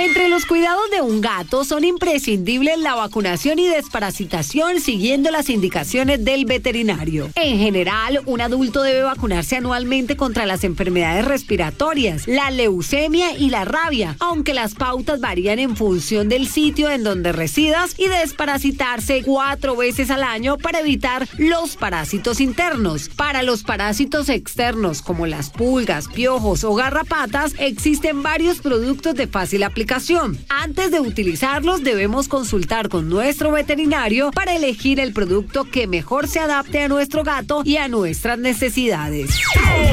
Entre los cuidados de un gato son imprescindibles la vacunación y desparasitación siguiendo las indicaciones del veterinario. En general, un adulto debe vacunarse anualmente contra las enfermedades respiratorias, la leucemia y la rabia, aunque las pautas varían en función del sitio en donde residas, y desparasitarse 4 veces al año para evitar los parásitos internos. Para los parásitos externos, como las pulgas, piojos o garrapatas, existen varios productos de fácil aplicación. Antes de utilizarlos, debemos consultar con nuestro veterinario para elegir el producto que mejor se adapte a nuestro gato y a nuestras necesidades.